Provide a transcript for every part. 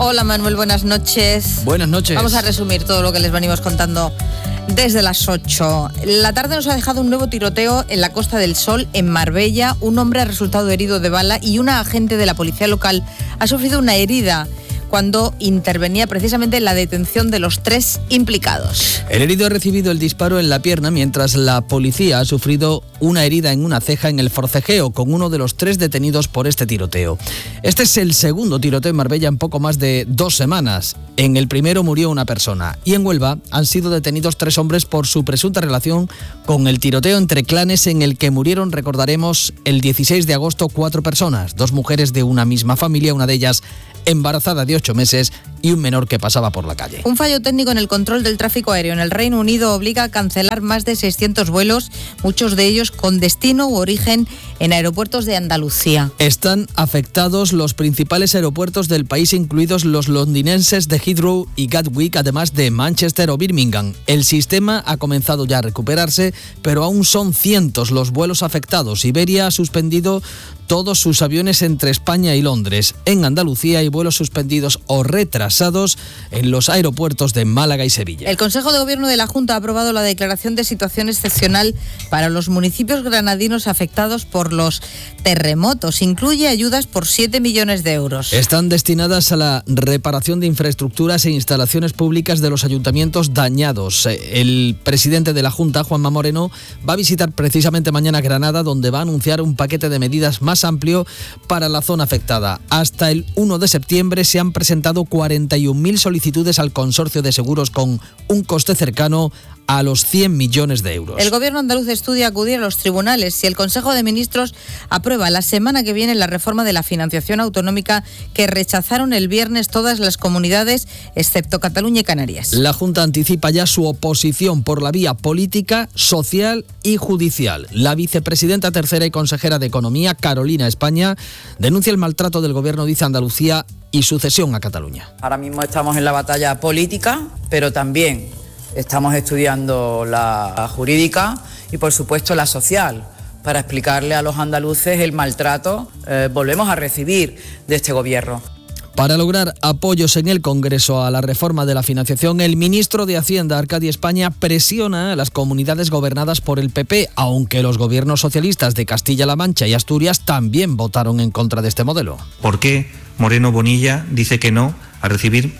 Hola Manuel, buenas noches. Buenas noches. Vamos a resumir todo lo que les venimos contando desde las 8. La tarde nos ha dejado un nuevo tiroteo en la Costa del Sol, en Marbella. Un hombre ha resultado herido de bala y una agente de la policía local ha sufrido una herida cuando intervenía precisamente en la detención de los 3 implicados. El herido ha recibido el disparo en la pierna, mientras la policía ha sufrido una herida en una ceja en el forcejeo con uno de los 3 detenidos por este tiroteo. Este es el segundo tiroteo en Marbella en poco más de 2 semanas. En el primero murió una persona y en Huelva han sido detenidos 3 hombres por su presunta relación con el tiroteo entre clanes en el que murieron, recordaremos, el 16 de agosto 4 personas, 2 mujeres de una misma familia, una de ellas embarazada de 8 meses y un menor que pasaba por la calle. Un fallo técnico en el control del tráfico aéreo en el Reino Unido obliga a cancelar más de 600 vuelos, muchos de ellos con destino u origen en aeropuertos de Andalucía. Están afectados los principales aeropuertos del país, incluidos los londinenses de Heathrow y Gatwick, además de Manchester o Birmingham. El sistema ha comenzado ya a recuperarse, pero aún son cientos los vuelos afectados. Iberia ha suspendido todos sus aviones entre España y Londres. En Andalucía hay vuelos suspendidos o retrasados en los aeropuertos de Málaga y Sevilla. El Consejo de Gobierno de la Junta ha aprobado la declaración de situación excepcional para los municipios granadinos afectados por los terremotos. Incluye ayudas por 7 millones de euros. Están destinadas a la reparación de infraestructuras e instalaciones públicas de los ayuntamientos dañados. El presidente de la Junta, Juanma Moreno, va a visitar precisamente mañana Granada, donde va a anunciar un paquete de medidas más amplio para la zona afectada. Hasta el 1 de septiembre se han presentado 41.000 solicitudes al consorcio de seguros con un coste cercano a los 100 millones de euros. El gobierno andaluz estudia acudir a los tribunales si el Consejo de Ministros aprueba la semana que viene la reforma de la financiación autonómica que rechazaron el viernes todas las comunidades excepto Cataluña y Canarias. La Junta anticipa ya su oposición por la vía política, social y judicial. La vicepresidenta tercera y consejera de Economía, Carolina España, denuncia el maltrato del gobierno, dice Andalucía, y su cesión a Cataluña. Ahora mismo estamos en la batalla política, pero también estamos estudiando la jurídica y, por supuesto, la social, para explicarle a los andaluces el maltrato volvemos a recibir de este gobierno. Para lograr apoyos en el Congreso a la reforma de la financiación, el ministro de Hacienda, Arcadi España, presiona a las comunidades gobernadas por el PP, aunque los gobiernos socialistas de Castilla-La Mancha y Asturias también votaron en contra de este modelo. ¿Por qué Moreno Bonilla dice que no a recibir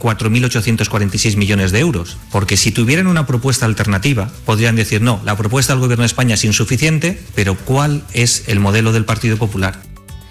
4.846 millones de euros? Porque si tuvieran una propuesta alternativa, podrían decir no, la propuesta del Gobierno de España es insuficiente, pero ¿cuál es el modelo del Partido Popular?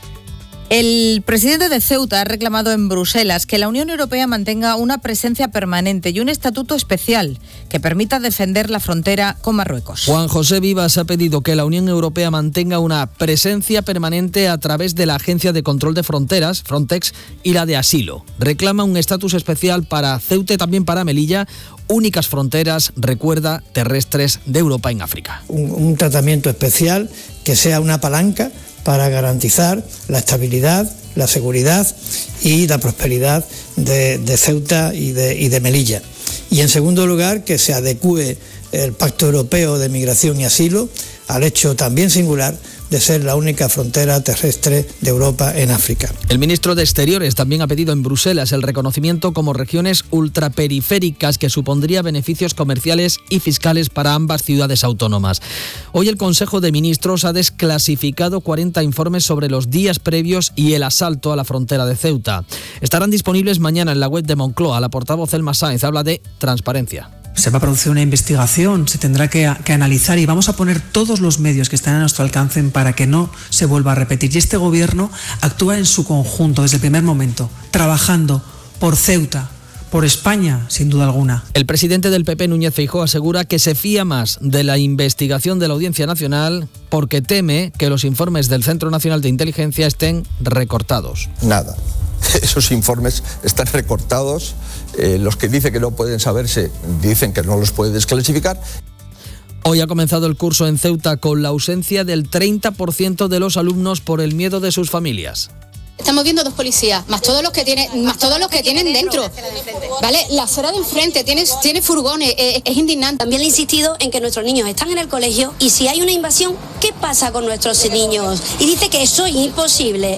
El presidente de Ceuta ha reclamado en Bruselas que la Unión Europea mantenga una presencia permanente y un estatuto especial que permita defender la frontera con Marruecos. Juan José Vivas ha pedido que la Unión Europea mantenga una presencia permanente a través de la Agencia de Control de Fronteras, Frontex, y la de Asilo. Reclama un estatus especial para Ceuta y también para Melilla, únicas fronteras, recuerda, terrestres de Europa en África. Un tratamiento especial que sea una palanca para garantizar la estabilidad, la seguridad y la prosperidad de Ceuta y de Melilla. Y en segundo lugar, que se adecúe el Pacto Europeo de Migración y Asilo al hecho también singular de ser la única frontera terrestre de Europa en África. El ministro de Exteriores también ha pedido en Bruselas el reconocimiento como regiones ultraperiféricas, que supondría beneficios comerciales y fiscales para ambas ciudades autónomas. Hoy el Consejo de Ministros ha desclasificado 40 informes sobre los días previos y el asalto a la frontera de Ceuta. Estarán disponibles mañana en la web de Moncloa. La portavoz Elma Sáenz habla de transparencia. Se va a producir una investigación, se tendrá que analizar y vamos a poner todos los medios que están a nuestro alcance para que no se vuelva a repetir. Y este gobierno actúa en su conjunto desde el primer momento, trabajando por Ceuta, por España, sin duda alguna. El presidente del PP, Núñez Feijóo, asegura que se fía más de la investigación de la Audiencia Nacional porque teme que los informes del Centro Nacional de Inteligencia estén recortados. Nada. Esos informes están recortados, los que dicen que no pueden saberse dicen que no los puede desclasificar. Hoy ha comenzado el curso en Ceuta con la ausencia del 30% de los alumnos por el miedo de sus familias. Estamos viendo 2 policías, más todos los que tienen dentro, ¿vale? La acera de enfrente tiene furgones, es indignante. También le he insistido en que nuestros niños están en el colegio y si hay una invasión, ¿qué pasa con nuestros niños? Y dice que eso es imposible,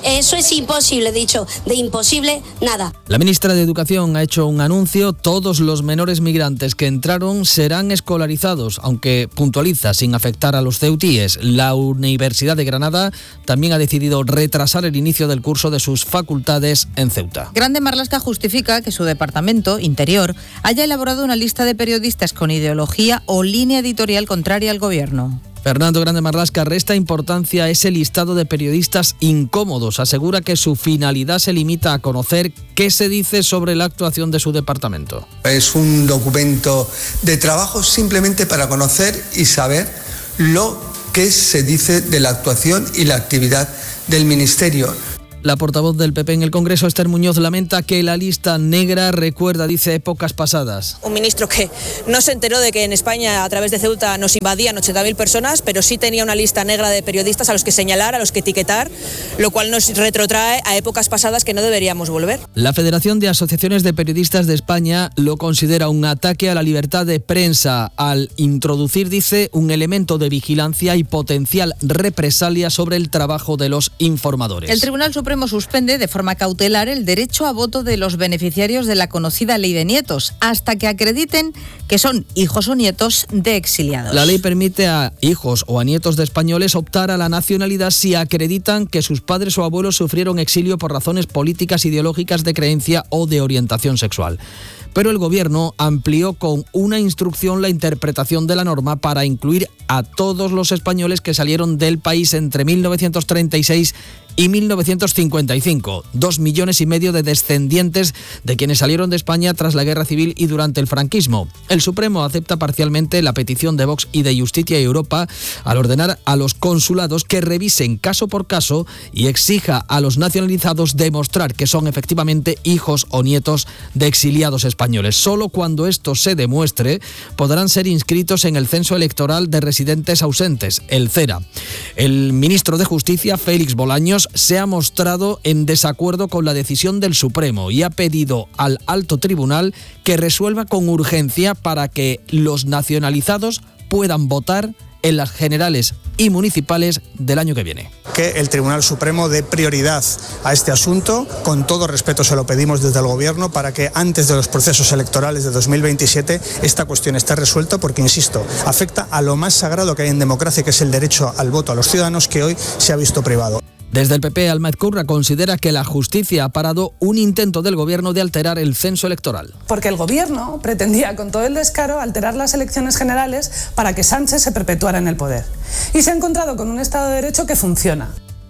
dicho, de imposible nada. La ministra de Educación ha hecho un anuncio: todos los menores migrantes que entraron serán escolarizados, aunque puntualiza, sin afectar a los ceutíes. La Universidad de Granada también ha decidido retrasar el inicio del curso de sus facultades en Ceuta. Grande Marlaska justifica que su departamento, Interior, haya elaborado una lista de periodistas con ideología o línea editorial contraria al gobierno. Fernando Grande Marlaska resta importancia a ese listado de periodistas incómodos. Asegura que su finalidad se limita a conocer qué se dice sobre la actuación de su departamento. Es un documento de trabajo simplemente para conocer y saber lo que se dice de la actuación y la actividad del Ministerio. La portavoz del PP en el Congreso, Esther Muñoz, lamenta que la lista negra recuerda, dice, épocas pasadas. Un ministro que no se enteró de que en España, a través de Ceuta, nos invadían 80.000 personas, pero sí tenía una lista negra de periodistas a los que señalar, a los que etiquetar, lo cual nos retrotrae a épocas pasadas que no deberíamos volver. La Federación de Asociaciones de Periodistas de España lo considera un ataque a la libertad de prensa al introducir, dice, un elemento de vigilancia y potencial represalia sobre el trabajo de los informadores. El Tribunal Supremo suspende de forma cautelar el derecho a voto de los beneficiarios de la conocida Ley de Nietos, hasta que acrediten que son hijos o nietos de exiliados. La ley permite a hijos o a nietos de españoles optar a la nacionalidad si acreditan que sus padres o abuelos sufrieron exilio por razones políticas, ideológicas, de creencia o de orientación sexual. Pero el Gobierno amplió con una instrucción la interpretación de la norma para incluir a todos los españoles que salieron del país entre 1936 y 1955, 2,5 millones de descendientes de quienes salieron de España tras la Guerra Civil y durante el franquismo. El Supremo acepta parcialmente la petición de Vox y de Justicia y Europa al ordenar a los consulados que revisen caso por caso y exija a los nacionalizados demostrar que son efectivamente hijos o nietos de exiliados españoles. Solo cuando esto se demuestre podrán ser inscritos en el Censo Electoral de Residentes Ausentes, el CERA. El ministro de Justicia, Félix Bolaños, se ha mostrado en desacuerdo con la decisión del Supremo y ha pedido al Alto Tribunal que resuelva con urgencia para que los nacionalizados puedan votar en las generales y municipales del año que viene. Que el Tribunal Supremo dé prioridad a este asunto. Con todo respeto se lo pedimos desde el Gobierno para que antes de los procesos electorales de 2027 esta cuestión esté resuelta porque, insisto, afecta a lo más sagrado que hay en democracia, que es el derecho al voto a los ciudadanos, que hoy se ha visto privado. Desde el PP, Alma Ezcurra considera que la justicia ha parado un intento del Gobierno de alterar el censo electoral. Porque el Gobierno pretendía con todo el descaro alterar las elecciones generales para que Sánchez se perpetuara en el poder. Y se ha encontrado con un Estado de Derecho que funciona.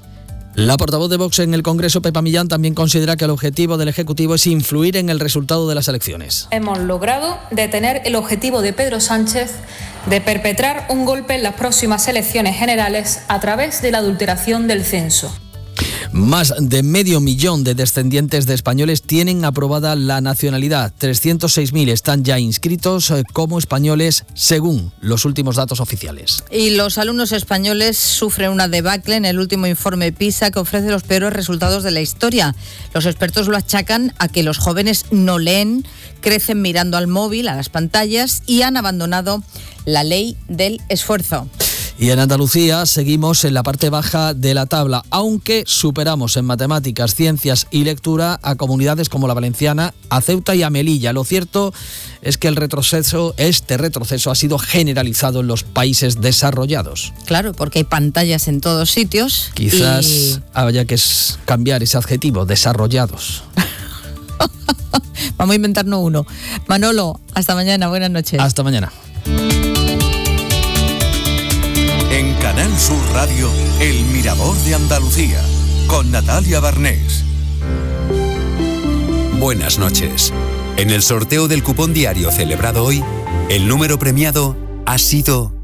La portavoz de Vox en el Congreso, Pepa Millán, también considera que el objetivo del Ejecutivo es influir en el resultado de las elecciones. Hemos logrado detener el objetivo de Pedro Sánchez de perpetrar un golpe en las próximas elecciones generales a través de la adulteración del censo. Más de 500.000 de descendientes de españoles tienen aprobada la nacionalidad. 306.000 están ya inscritos como españoles según los últimos datos oficiales. Y los alumnos españoles sufren una debacle en el último informe PISA que ofrece los peores resultados de la historia. Los expertos lo achacan a que los jóvenes no leen, crecen mirando al móvil, a las pantallas y han abandonado la ley del esfuerzo. Y en Andalucía seguimos en la parte baja de la tabla, aunque superamos en matemáticas, ciencias y lectura a comunidades como la valenciana, a Ceuta y a Melilla. Lo cierto es que este retroceso ha sido generalizado en los países desarrollados. Claro, porque hay pantallas en todos sitios. Quizás haya que cambiar ese adjetivo, desarrollados. Vamos a inventarnos uno. Manolo, hasta mañana, buenas noches. Hasta mañana. En Canal Sur Radio, El Mirador de Andalucía, con Natalia Barnés. Buenas noches. En el sorteo del cupón diario celebrado hoy, el número premiado ha sido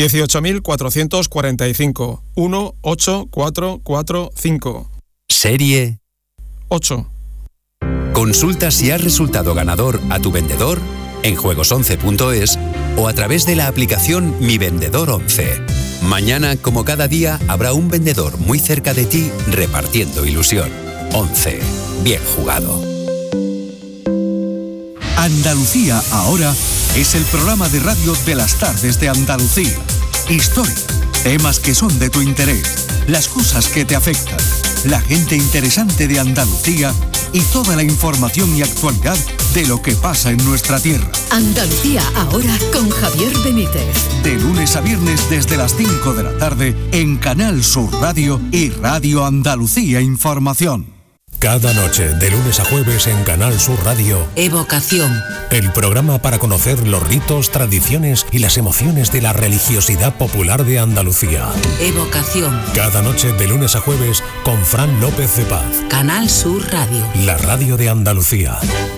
18.445, 18445. Serie 8. Consulta si has resultado ganador a tu vendedor en juegos11.es o a través de la aplicación Mi Vendedor 11. Mañana, como cada día, habrá un vendedor muy cerca de ti repartiendo ilusión. 11. Bien jugado. Andalucía ahora es el programa de radio de las tardes de Andalucía. Historia, temas que son de tu interés, las cosas que te afectan, la gente interesante de Andalucía y toda la información y actualidad de lo que pasa en nuestra tierra. Andalucía ahora con Javier Benítez. De lunes a viernes desde las 5 de la tarde en Canal Sur Radio y Radio Andalucía Información. Cada noche, de lunes a jueves en Canal Sur Radio. Evocación. El programa para conocer los ritos, tradiciones y las emociones de la religiosidad popular de Andalucía. Evocación. Cada noche, de lunes a jueves, con Fran López de Paz. Canal Sur Radio. La radio de Andalucía.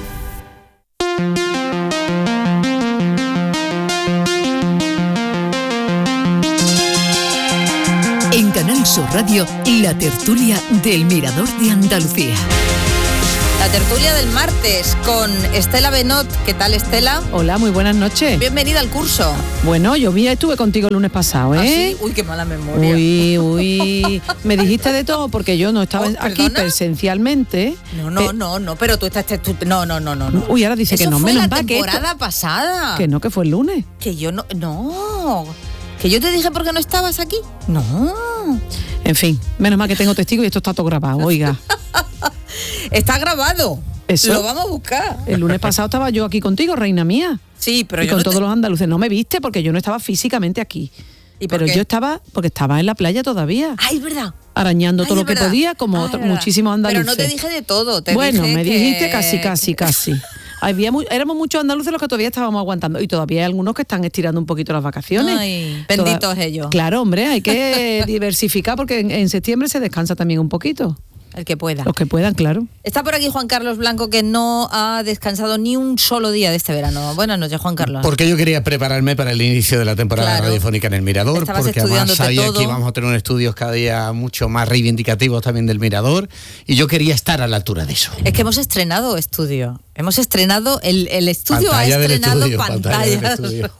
En Canal Sur Radio, la tertulia del Mirador de Andalucía. La tertulia del martes con Estela Benot. ¿Qué tal, Estela? Hola, muy buenas noches. Bienvenida al curso. Bueno, estuve contigo el lunes pasado, ¿eh? ¿Ah, sí? Uy, qué mala memoria. Uy. Me dijiste de todo porque yo no estaba aquí presencialmente. No, pero tú estás... No. Uy, ahora dice eso que no, fue menos la va que temporada pasada. Que no, que fue el lunes. Que yo no... Que yo te dije por qué no estabas aquí. No. En fin, menos mal que tengo testigos y esto está todo grabado, oiga. Está grabado. Eso. Lo vamos a buscar. El lunes pasado estaba yo aquí contigo, reina mía. Sí, pero y yo con no todos los andaluces. No me viste porque yo no estaba físicamente aquí. ¿Y por pero qué? yo estaba, porque estaba en la playa todavía. Ay, es verdad. Arañando todo lo que podía, como muchísimos andaluces. Pero no te dije de todo. Me dijiste casi. Éramos muchos andaluces los que todavía estábamos aguantando y todavía hay algunos que están estirando un poquito las vacaciones. Ay, benditos ellos. Claro, hombre, hay que diversificar porque en septiembre se descansa también un poquito. El que pueda. Los que puedan, claro. Está por aquí Juan Carlos Blanco, que no ha descansado ni un solo día de este verano. Buenas noches, Juan Carlos. Porque yo quería prepararme para el inicio de la temporada radiofónica en el Mirador, estabas porque además sabía que íbamos a tener unos estudios cada día mucho más reivindicativos también del Mirador, y yo quería estar a la altura de eso. Es que hemos estrenado estudio. Hemos estrenado, el estudio pantalla ha estrenado pantallas.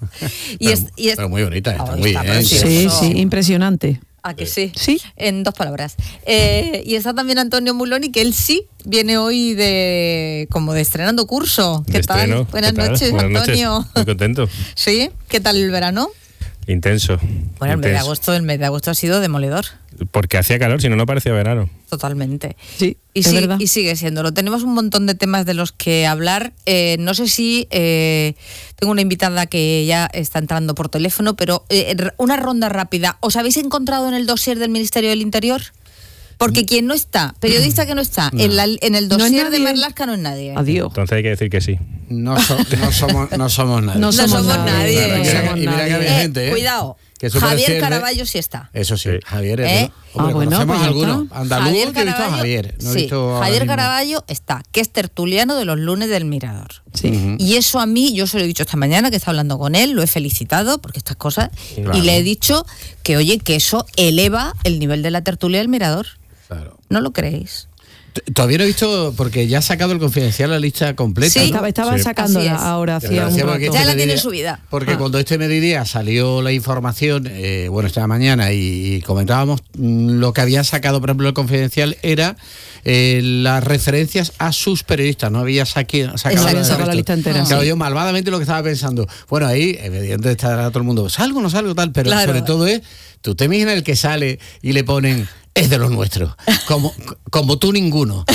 Pero muy bonita, está muy bien. Sí, impresionante. ¿A que sí? Sí. En 2 palabras. Y está también Antonio Muloni, que él sí viene hoy como de estrenando curso. ¿Qué tal? Estreno. Buenas noches, Antonio. Noches. Muy contento. ¿Sí? ¿Qué tal el verano? Intenso. Bueno, el mes de agosto ha sido demoledor. Porque hacía calor, si no, no parecía verano. Totalmente. Sí, es verdad. Y sigue siéndolo. Tenemos un montón de temas de los que hablar. No sé si tengo una invitada que ya está entrando por teléfono, pero una ronda rápida. ¿Os habéis encontrado en el dossier del Ministerio del Interior? Porque quien no está, periodista que no está, en el dossier de Marlaska no es nadie. Adiós. Entonces hay que decir que sí. No somos nadie. No somos nadie. Y mira que había gente, cuidado. Javier Caraballo sí está. Eso sí, Javier es ¿Eh? conocemos pues algunos. Andaluz, yo he visto a Javier. No he visto Javier Caraballo está, que es tertuliano de los lunes del Mirador. Sí. Y eso a mí, yo se lo he dicho esta mañana, que está hablando con él, lo he felicitado, porque estas cosas, y le he dicho que, oye, que eso eleva el nivel de la tertulia del Mirador. Claro. ¿No lo creéis? Todavía no he visto, porque ya ha sacado el Confidencial la lista completa. Sí, ¿no? Estaba sacándola ahora, hacía un rato. Ya la tiene subida. Porque cuando este mediodía salió la información, esta mañana, y comentábamos lo que había sacado, por ejemplo, el Confidencial, era las referencias a sus periodistas. No había sacado la lista entera. Claro, yo malvadamente lo que estaba pensando, bueno, ahí evidentemente estará todo el mundo, salgo, no salgo, tal, pero claro, sobre todo tú te imaginas el que sale y le ponen... Es de los nuestros, como tú ninguno.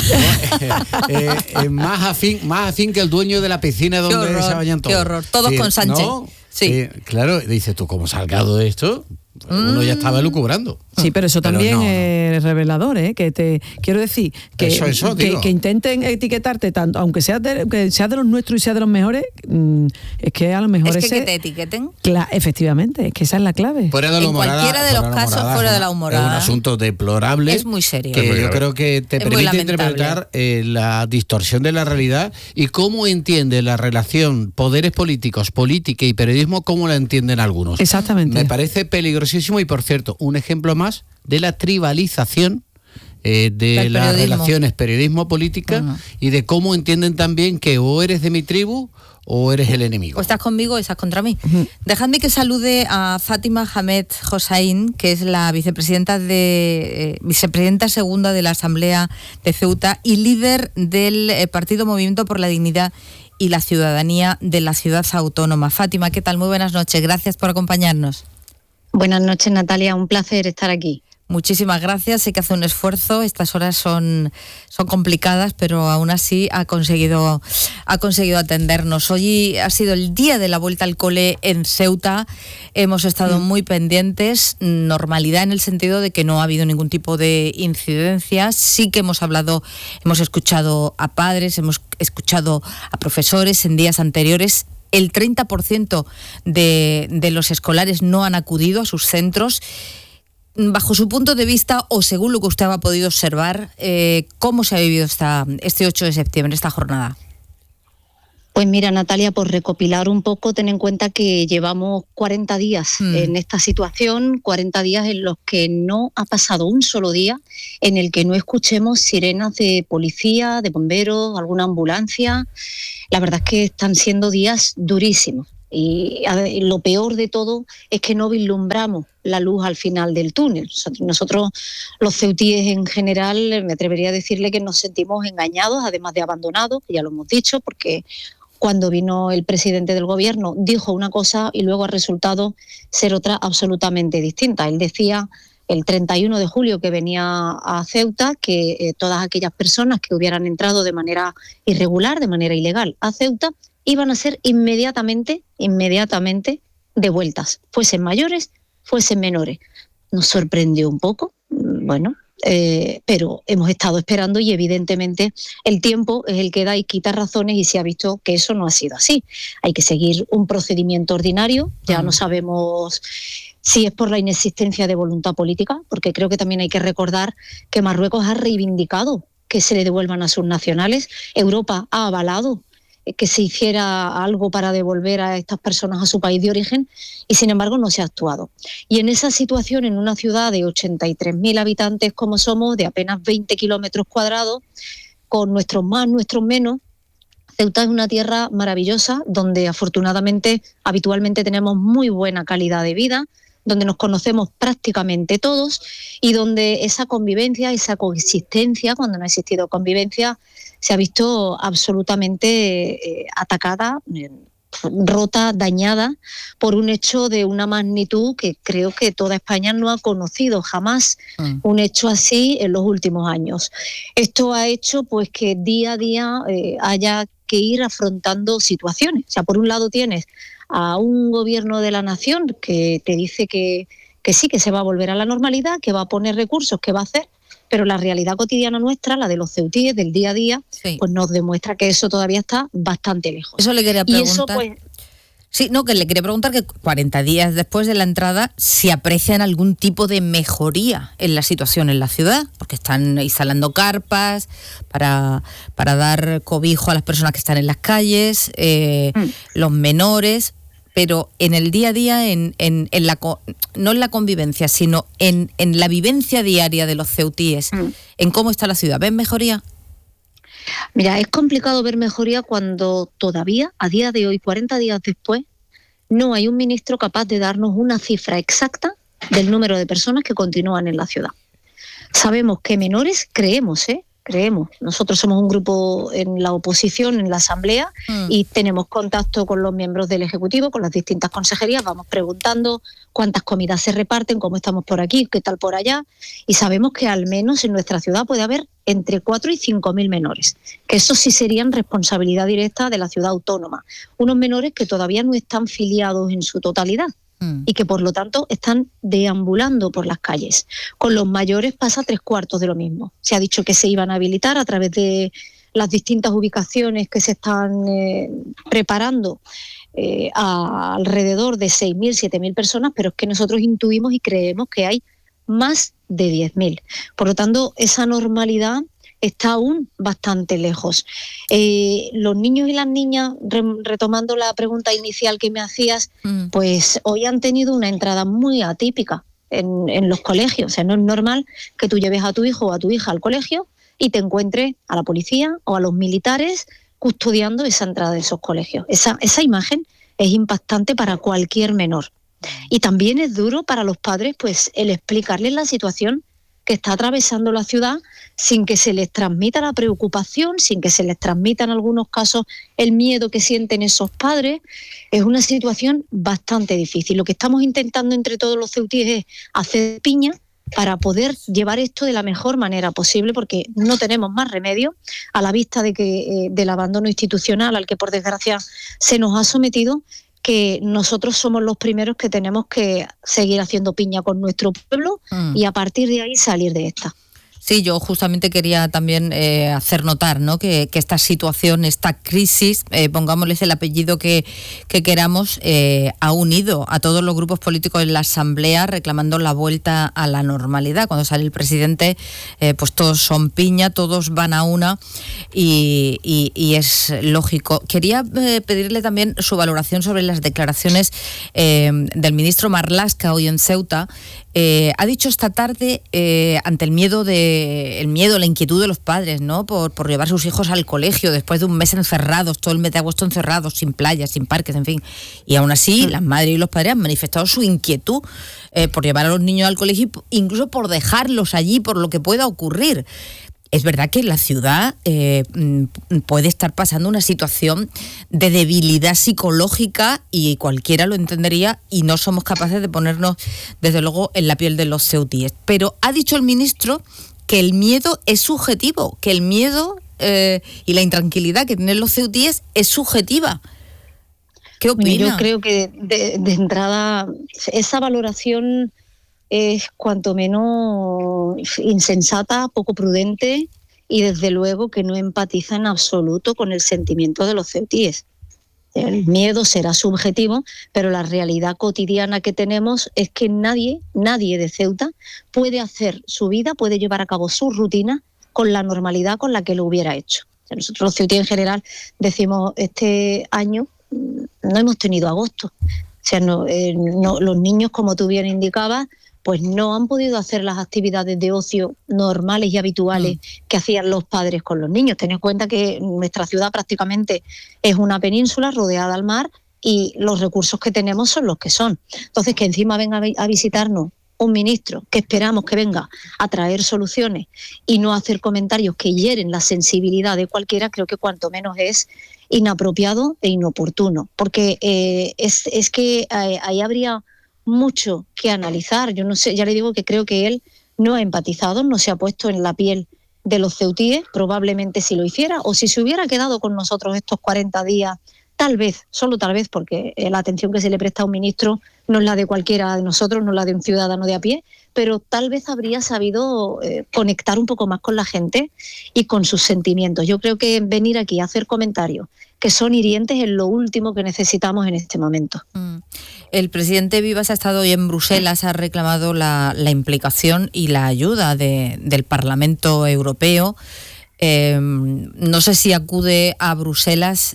Más afín que el dueño de la piscina donde se bañan todos. Qué horror, todos con Sánchez. ¿No? Sí. Claro, dices tú, como salgado de esto, uno ya estaba lucubrando. Sí, pero eso también es revelador, que te quiero decir que intenten etiquetarte tanto, aunque sea de los nuestros y sea de los mejores, es que a lo mejor es que te etiqueten. Efectivamente, es que esa es la clave. Fuera de la humorada, cualquiera de los casos, fuera de la humorada. Es un asunto deplorable. Es muy serio. Que yo creo que te permite interpretar la distorsión de la realidad y cómo entiende la relación poderes políticos, política y periodismo, cómo la entienden algunos. Exactamente. Me parece peligrosísimo y, por cierto, un ejemplo más de la tribalización de las relaciones periodismo-política y de cómo entienden también que o eres de mi tribu o eres el enemigo. O estás conmigo o estás contra mí. Dejadme que salude a Fátima Hamed Hossain, que es la vicepresidenta segunda de la Asamblea de Ceuta y líder del Partido Movimiento por la Dignidad y la Ciudadanía de la ciudad autónoma. Fátima, ¿qué tal? Muy buenas noches. Gracias por acompañarnos. Buenas noches, Natalia. Un placer estar aquí. Muchísimas gracias. Sé que hace un esfuerzo. Estas horas son complicadas, pero aún así ha conseguido atendernos. Hoy ha sido el día de la vuelta al cole en Ceuta. Hemos estado muy pendientes. Normalidad en el sentido de que no ha habido ningún tipo de incidencias. Sí que hemos escuchado a padres, hemos escuchado a profesores en días anteriores. El 30% de los escolares no han acudido a sus centros. Bajo su punto de vista, o según lo que usted ha podido observar, ¿cómo se ha vivido este 8 de septiembre, esta jornada? Pues mira, Natalia, por recopilar un poco, ten en cuenta que llevamos 40 días en esta situación, 40 días en los que no ha pasado un solo día en el que no escuchemos sirenas de policía, de bomberos, alguna ambulancia. La verdad es que están siendo días durísimos. Y lo peor de todo es que no vislumbramos la luz al final del túnel. Nosotros, los ceutíes en general, me atrevería a decirle que nos sentimos engañados, además de abandonados, ya lo hemos dicho, porque cuando vino el presidente del gobierno dijo una cosa y luego ha resultado ser otra absolutamente distinta. Él decía el 31 de julio que venía a Ceuta que todas aquellas personas que hubieran entrado de manera irregular, de manera ilegal a Ceuta, iban a ser inmediatamente devueltas, fuesen mayores, fuesen menores. Nos sorprendió un poco, pero hemos estado esperando y evidentemente el tiempo es el que da y quita razones y se ha visto que eso no ha sido así. Hay que seguir un procedimiento ordinario, ya no sabemos si es por la inexistencia de voluntad política, porque creo que también hay que recordar que Marruecos ha reivindicado que se le devuelvan a sus nacionales, Europa ha avalado que se hiciera algo para devolver a estas personas a su país de origen y sin embargo no se ha actuado. Y en esa situación, en una ciudad de 83.000 habitantes como somos, de apenas 20 kilómetros cuadrados, con nuestros más, nuestros menos, Ceuta es una tierra maravillosa donde afortunadamente habitualmente tenemos muy buena calidad de vida, donde nos conocemos prácticamente todos y donde esa convivencia, esa coexistencia, cuando no ha existido convivencia, se ha visto absolutamente atacada, rota, dañada por un hecho de una magnitud que creo que toda España no ha conocido jamás un hecho así en los últimos años. Esto ha hecho pues que día a día haya que ir afrontando situaciones. O sea, por un lado tienes a un gobierno de la nación que te dice que sí, que se va a volver a la normalidad, que va a poner recursos, que va a hacer, pero la realidad cotidiana nuestra, la de los ceutíes, del día a día, pues nos demuestra que eso todavía está bastante lejos. Eso le quería preguntar. Y eso, pues, sí, no, que le quería preguntar que 40 días después de la entrada, ¿se aprecian algún tipo de mejoría en la situación en la ciudad? Porque están instalando carpas para dar cobijo a las personas que están en las calles, los menores, pero en el día a día, no en la convivencia, sino en la vivencia diaria de los ceutíes, en cómo está la ciudad, ¿ven mejoría? Mira, es complicado ver mejoría cuando todavía, a día de hoy, 40 días después, no hay un ministro capaz de darnos una cifra exacta del número de personas que continúan en la ciudad. Sabemos que menores, creemos. Nosotros somos un grupo en la oposición, en la Asamblea, y tenemos contacto con los miembros del Ejecutivo, con las distintas consejerías, vamos preguntando cuántas comidas se reparten, cómo estamos por aquí, qué tal por allá, y sabemos que al menos en nuestra ciudad puede haber entre 4 y 5.000 menores, que eso sí serían responsabilidad directa de la ciudad autónoma. Unos menores que todavía no están filiados en su totalidad y que por lo tanto están deambulando por las calles. Con los mayores pasa 3/4 de lo mismo. Se ha dicho que se iban a habilitar a través de las distintas ubicaciones que se están preparando a alrededor de 6.000, 7.000 personas, pero es que nosotros intuimos y creemos que hay más de 10.000. Por lo tanto, esa normalidad está aún bastante lejos. Los niños y las niñas, retomando la pregunta inicial que me hacías, pues hoy han tenido una entrada muy atípica. en los colegios. O sea, no es normal que tú lleves a tu hijo o a tu hija al colegio y te encuentres a la policía o a los militares custodiando esa entrada de esos colegios. Esa imagen es impactante para cualquier menor. Y también es duro para los padres, pues, el explicarles la situación que está atravesando la ciudad sin que se les transmita la preocupación, sin que se les transmita en algunos casos el miedo que sienten esos padres. Es una situación bastante difícil. Lo que estamos intentando entre todos los ceutíes es hacer piña para poder llevar esto de la mejor manera posible, porque no tenemos más remedio a la vista de que del abandono institucional al que por desgracia se nos ha sometido, que nosotros somos los primeros que tenemos que seguir haciendo piña con nuestro pueblo y a partir de ahí salir de esta. Sí, yo justamente quería también hacer notar, ¿no?, que esta situación, esta crisis, pongámosles el apellido que queramos, ha unido a todos los grupos políticos en la Asamblea reclamando la vuelta a la normalidad. Cuando sale el presidente, pues todos son piña, todos van a una y es lógico. Quería pedirle también su valoración sobre las declaraciones del ministro Marlaska hoy en Ceuta. Ha dicho esta tarde, ante el miedo, la inquietud de los padres, ¿no?, por llevar a sus hijos al colegio después de un mes encerrados, todo el mes de agosto encerrados, sin playas, sin parques, en fin. Y aún así, las madres y los padres han manifestado su inquietud por llevar a los niños al colegio, incluso por dejarlos allí, por lo que pueda ocurrir. Es verdad que la ciudad puede estar pasando una situación de debilidad psicológica y cualquiera lo entendería y no somos capaces de ponernos, desde luego, en la piel de los ceutíes. Pero ha dicho el ministro que el miedo es subjetivo, que el miedo y la intranquilidad que tienen los ceutíes es subjetiva. ¿Qué opina? Yo creo que de entrada esa valoración es cuanto menos insensata, poco prudente y desde luego que no empatiza en absoluto con el sentimiento de los ceutíes. El miedo será subjetivo, pero la realidad cotidiana que tenemos es que nadie de Ceuta puede hacer su vida, puede llevar a cabo su rutina con la normalidad con la que lo hubiera hecho. O sea, nosotros los ceutíes en general decimos, este año no hemos tenido agosto. O sea, los niños, como tú bien indicabas, pues no han podido hacer las actividades de ocio normales y habituales que hacían los padres con los niños. Ten en cuenta que nuestra ciudad prácticamente es una península rodeada al mar y los recursos que tenemos son los que son. Entonces, que encima venga a visitarnos un ministro que esperamos que venga a traer soluciones y no a hacer comentarios que hieren la sensibilidad de cualquiera, creo que cuanto menos es inapropiado e inoportuno. Porque es que ahí habría mucho que analizar. Yo no sé, ya le digo que creo que él no ha empatizado, no se ha puesto en la piel de los ceutíes, probablemente si lo hiciera, o si se hubiera quedado con nosotros estos 40 días, tal vez, solo tal vez, porque la atención que se le presta a un ministro no es la de cualquiera de nosotros, no es la de un ciudadano de a pie, pero tal vez habría sabido conectar un poco más con la gente y con sus sentimientos. Yo creo que venir aquí a hacer comentarios que son hirientes es lo último que necesitamos en este momento. El presidente Vivas ha estado hoy en Bruselas, ha reclamado la implicación y la ayuda del Parlamento Europeo. No sé si acude a Bruselas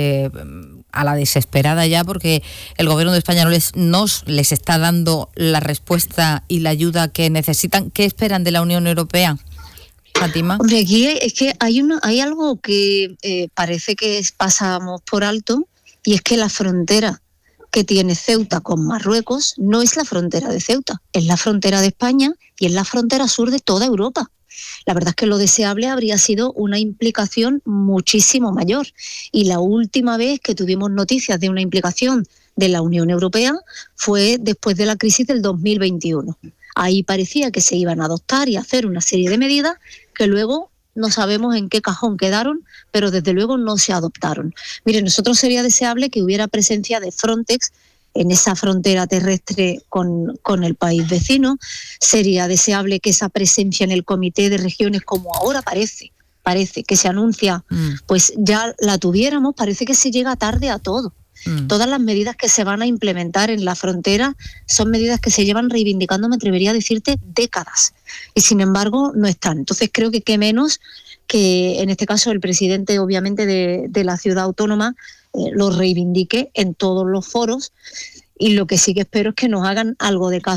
a la desesperada ya, porque el gobierno de España no les está dando la respuesta y la ayuda que necesitan. ¿Qué esperan de la Unión Europea, Fátima? Hombre, aquí es que hay algo que parece que pasamos por alto, y es que la frontera que tiene Ceuta con Marruecos no es la frontera de Ceuta, es la frontera de España y es la frontera sur de toda Europa. La verdad es que lo deseable habría sido una implicación muchísimo mayor. Y la última vez que tuvimos noticias de una implicación de la Unión Europea fue después de la crisis del 2021. Ahí parecía que se iban a adoptar y hacer una serie de medidas que luego no sabemos en qué cajón quedaron, pero desde luego no se adoptaron. Mire, nosotros sería deseable que hubiera presencia de Frontex en esa frontera terrestre con el país vecino. Sería deseable que esa presencia en el Comité de Regiones, como ahora parece que se anuncia, pues ya la tuviéramos. Parece que se llega tarde a todo. Todas las medidas que se van a implementar en la frontera son medidas que se llevan reivindicando, me atrevería a decirte, décadas. Y sin embargo no están. Entonces creo que qué menos que en este caso el presidente, obviamente, de la ciudad autónoma lo reivindique en todos los foros, y lo que sí que espero es que nos hagan algo de caso,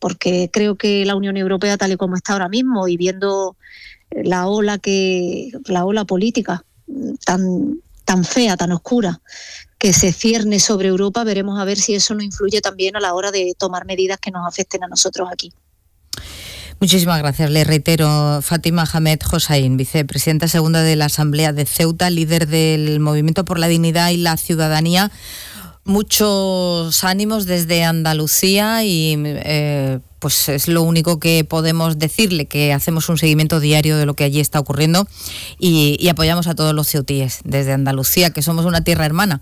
porque creo que la Unión Europea, tal y como está ahora mismo, y viendo la ola política tan fea, tan oscura, que se cierne sobre Europa, veremos a ver si eso nos influye también a la hora de tomar medidas que nos afecten a nosotros aquí. Muchísimas gracias. Le reitero, Fátima Hamed Hossain, vicepresidenta segunda de la Asamblea de Ceuta, líder del Movimiento por la Dignidad y la Ciudadanía. Muchos ánimos desde Andalucía y pues es lo único que podemos decirle, que hacemos un seguimiento diario de lo que allí está ocurriendo y apoyamos a todos los ceutíes desde Andalucía, que somos una tierra hermana.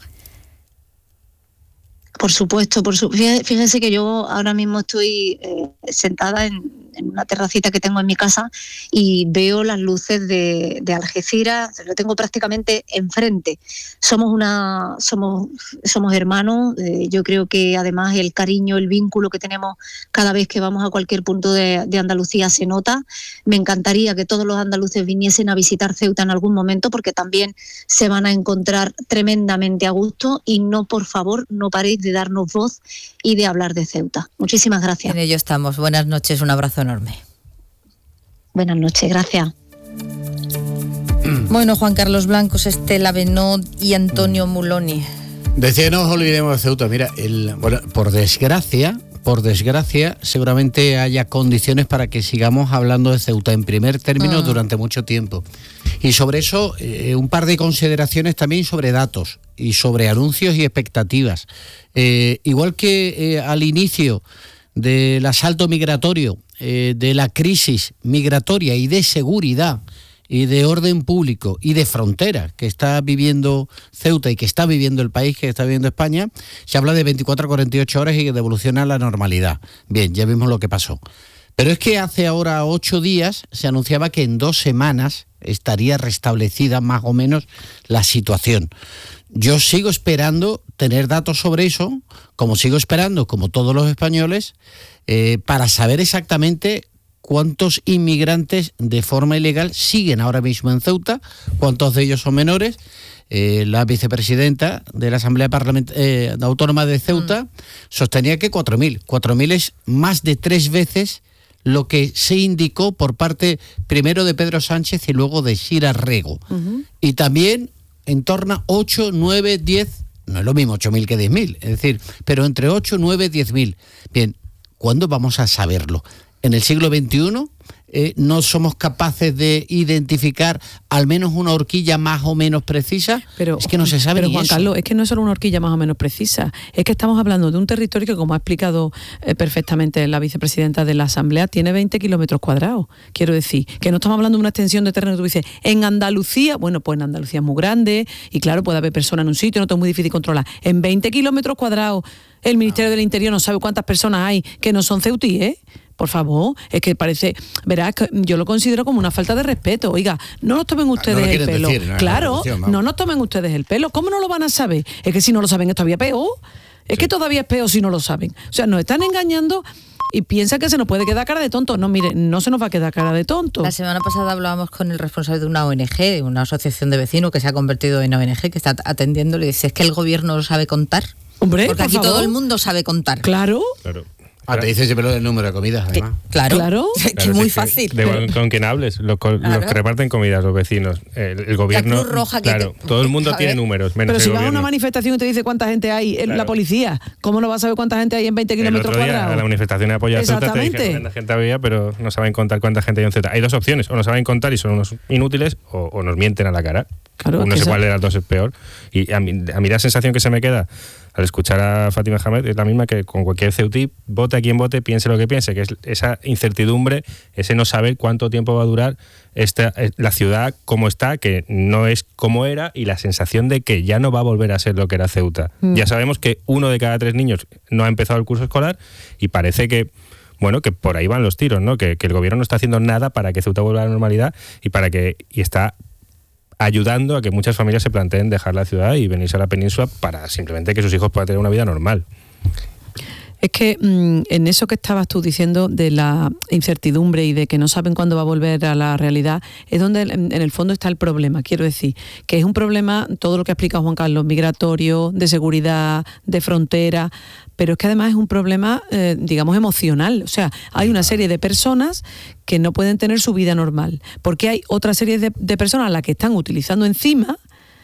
Por supuesto, fíjense que yo ahora mismo estoy sentada en una terracita que tengo en mi casa y veo las luces de Algeciras, lo tengo prácticamente enfrente. Somos hermanos, yo creo que además el cariño, el vínculo que tenemos cada vez que vamos a cualquier punto de Andalucía se nota. Me encantaría que todos los andaluces viniesen a visitar Ceuta en algún momento, porque también se van a encontrar tremendamente a gusto, y no, por favor, no paréis de darnos voz y de hablar de Ceuta. Muchísimas gracias. En ello estamos. Buenas noches, un abrazo enorme. Buenas noches, gracias. Bueno, Juan Carlos Blancos, Estela Benot y Antonio Muloni. Decía, no os olvidemos de Ceuta. Mira, por desgracia, seguramente haya condiciones para que sigamos hablando de Ceuta en primer término durante mucho tiempo. Y sobre eso, un par de consideraciones también sobre datos y sobre anuncios y expectativas. Igual que al inicio del asalto migratorio, de la crisis migratoria y de seguridad y de orden público y de frontera que está viviendo Ceuta y que está viviendo el país, que está viviendo España, se habla de 24 a 48 horas y de evolución a la normalidad. Bien, ya vimos lo que pasó. Pero es que hace ahora 8 días se anunciaba que en 2 semanas estaría restablecida más o menos la situación. Yo sigo esperando tener datos sobre eso, como sigo esperando, como todos los españoles, para saber exactamente cuántos inmigrantes de forma ilegal siguen ahora mismo en Ceuta, cuántos de ellos son menores. La vicepresidenta de la Asamblea Autónoma de Ceuta sostenía que 4.000. 4.000 es más de 3 veces lo que se indicó por parte primero de Pedro Sánchez y luego de Sira Rego. Y también en torno a 8, 9, 10, no es lo mismo 8.000 que 10.000, es decir, pero entre 8, 9, 10.000. Bien, ¿cuándo vamos a saberlo? ¿En el siglo XXI no somos capaces de identificar al menos una horquilla más o menos precisa? Pero, es que no se sabe. Pero Juan Carlos, es que no es solo una horquilla más o menos precisa, es que estamos hablando de un territorio que, como ha explicado perfectamente la vicepresidenta de la Asamblea, tiene 20 kilómetros cuadrados. Quiero decir, que no estamos hablando de una extensión de terreno. Tú dices, en Andalucía, bueno, pues en Andalucía es muy grande y claro, puede haber personas en un sitio, no todo es muy difícil controlar. En 20 kilómetros cuadrados, el Ministerio del Interior no sabe cuántas personas hay que no son ceutíes. Por favor, es que parece, verás, que yo lo considero como una falta de respeto. Oiga, no nos tomen ustedes el pelo. Claro, no nos tomen ustedes el pelo. ¿Cómo no lo van a saber? Es que si no lo saben es todavía peor. Es que todavía es peor si no lo saben. O sea, nos están engañando y piensa que se nos puede quedar cara de tonto. No, mire, no se nos va a quedar cara de tonto. La semana pasada hablábamos con el responsable de una ONG, de una asociación de vecinos que se ha convertido en ONG, que está atendiéndole y dice, ¿es que el gobierno lo sabe contar? Hombre, porque aquí todo el mundo sabe contar. Claro. Te dice siempre el número de comidas, además. Claro. Que es muy fácil. Con quien hables, los que reparten comidas, los vecinos, el gobierno. La Cruz Roja, todo el mundo tiene números, menos pero si el vas gobierno. a una manifestación y te dice cuánta gente hay, la policía, ¿cómo no vas a saber cuánta gente hay en 20 kilómetros cuadrados? A la manifestación de apoyo a Ceuta te dijeron cuánta gente había, pero no saben contar cuánta gente hay en Ceuta. Hay 2 opciones, o no saben contar y son unos inútiles, o nos mienten a la cara. Claro, no sé cuál de las dos es peor. Y a mí la sensación que se me queda al escuchar a Fátima Hamed es la misma que con cualquier ceutí, vote a quien vote, piense lo que piense, que es esa incertidumbre, ese no saber cuánto tiempo va a durar la ciudad como está, que no es como era, y la sensación de que ya no va a volver a ser lo que era Ceuta. Ya sabemos que 1 de cada 3 niños no ha empezado el curso escolar y parece que que por ahí van los tiros, ¿no? Que el gobierno no está haciendo nada para que Ceuta vuelva a la normalidad y está ayudando a que muchas familias se planteen dejar la ciudad y venirse a la península para simplemente que sus hijos puedan tener una vida normal. Es que en eso que estabas tú diciendo de la incertidumbre y de que no saben cuándo va a volver a la realidad, es donde en el fondo está el problema. Quiero decir, que es un problema, todo lo que ha explicado Juan Carlos, migratorio, de seguridad, de frontera, pero es que además es un problema, digamos, emocional. O sea, hay una serie de personas que no pueden tener su vida normal, porque hay otra serie de personas a las que están utilizando encima,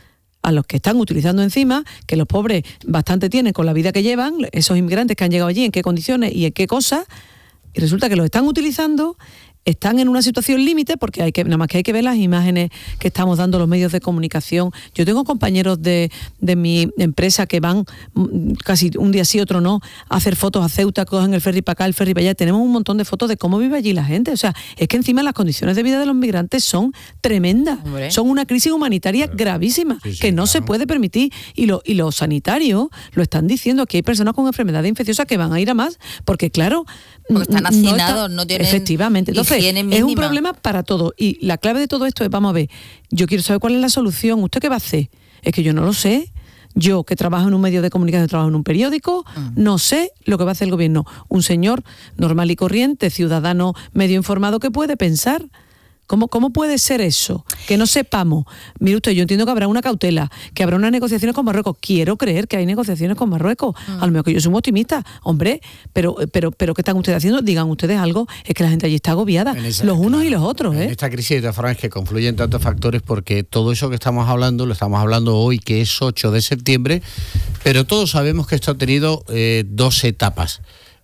que los pobres bastante tienen con la vida que llevan, esos inmigrantes que han llegado allí, en qué condiciones y en qué cosas, y resulta que los están utilizando, están en una situación límite, porque nada más que hay que ver las imágenes que estamos dando los medios de comunicación. Yo tengo compañeros de mi empresa que van casi un día sí, otro no, a hacer fotos a Ceuta, cogen el ferry para acá, el ferry para allá. Tenemos un montón de fotos de cómo vive allí la gente. O sea, es que encima las condiciones de vida de los migrantes son tremendas. Hombre. Son una crisis humanitaria gravísima, que no se puede permitir. Y los sanitarios lo están diciendo, que hay personas con enfermedades infecciosas que van a ir a más, porque claro... Porque están hacinados, no tienen... Efectivamente. Entonces, es un problema para todo. Y la clave de todo esto es, vamos a ver, yo quiero saber cuál es la solución. ¿Usted qué va a hacer? Es que yo no lo sé. Yo, que trabajo en un medio de comunicación, trabajo en un periódico, no sé lo que va a hacer el gobierno. Un señor normal y corriente, ciudadano medio informado, que puede pensar. ¿Cómo puede ser eso? Que no sepamos. Mire usted, yo entiendo que habrá una cautela, que habrá unas negociaciones con Marruecos. Quiero creer que hay negociaciones con Marruecos. A lo mejor que yo soy muy optimista. Hombre, pero ¿qué están ustedes haciendo? Digan ustedes algo. Es que la gente allí está agobiada. Los unos y los otros. En esta crisis, de todas formas, es que confluyen tantos factores, porque todo eso que estamos hablando, lo estamos hablando hoy, que es 8 de septiembre, pero todos sabemos que esto ha tenido 2 etapas.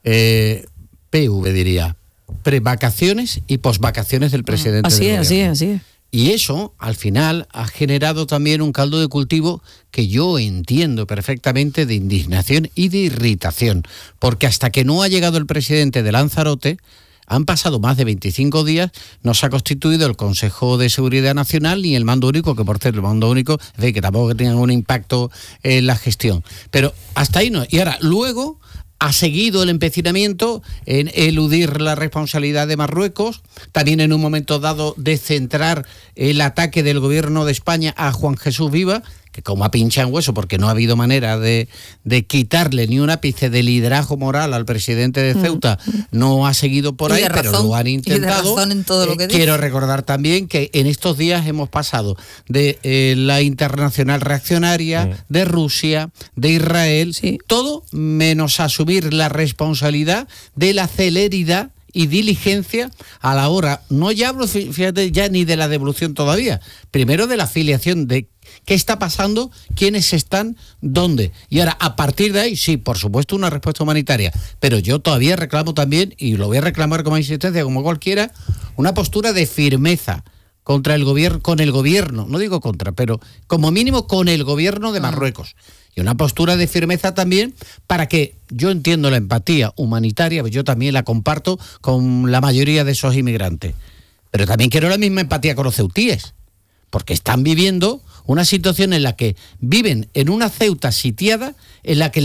PV, diría. Prevacaciones y posvacaciones del presidente del gobierno. Así es. Y eso, al final, ha generado también un caldo de cultivo que yo entiendo perfectamente, de indignación y de irritación, porque hasta que no ha llegado el presidente de Lanzarote, han pasado más de 25 días, no se ha constituido el Consejo de Seguridad Nacional ni el Mando Único, que por cierto, el Mando Único, es decir, que tampoco tenga un impacto en la gestión. Pero hasta ahí no. Y ahora, luego... ha seguido el empecinamiento en eludir la responsabilidad de Marruecos, también en un momento dado de centrar el ataque del gobierno de España a Juan Jesús Viva, que como ha pinchado en hueso, porque no ha habido manera de quitarle ni un ápice de liderazgo moral al presidente de Ceuta, no ha seguido por ahí, pero lo han intentado. Y de razón en todo lo que dice. Quiero recordar también que en estos días hemos pasado de la internacional reaccionaria, de Rusia, de Israel, todo menos asumir la responsabilidad de la celeridad y diligencia a la hora, no ya hablo, fíjate, ya ni de la devolución todavía, primero de la afiliación, de qué está pasando, quiénes están, dónde. Y ahora, a partir de ahí, sí, por supuesto, una respuesta humanitaria. Pero yo todavía reclamo también, y lo voy a reclamar como insistencia, como cualquiera, una postura de firmeza contra el gobierno, con el gobierno, no digo contra, pero como mínimo con el gobierno de Marruecos. Y una postura de firmeza también para que, yo entiendo la empatía humanitaria, pero yo también la comparto con la mayoría de esos inmigrantes. Pero también quiero la misma empatía con los ceutíes, porque están viviendo una situación en la que viven en una Ceuta sitiada, en la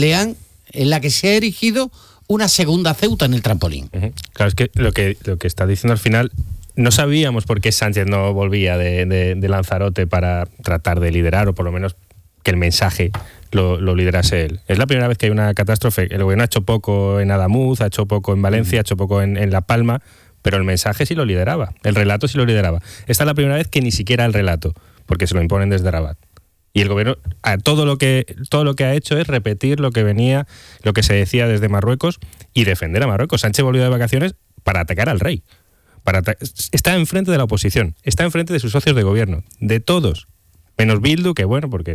que se ha erigido una segunda Ceuta en el trampolín. Claro, es que lo que está diciendo al final, no sabíamos por qué Sánchez no volvía de Lanzarote para tratar de liderar, o por lo menos que el mensaje lo liderase él. Es la primera vez que hay una catástrofe. El gobierno ha hecho poco en Adamuz, ha hecho poco en Valencia, ha hecho poco en La Palma, pero el mensaje sí lo lideraba, el relato sí lo lideraba. Esta es la primera vez que ni siquiera el relato, porque se lo imponen desde Rabat. Y el gobierno, todo lo que ha hecho es repetir lo que se decía desde Marruecos y defender a Marruecos. Sánchez volvió de vacaciones para atacar al rey. Está enfrente de la oposición, está enfrente de sus socios de gobierno, de todos. Menos Bildu, que bueno, porque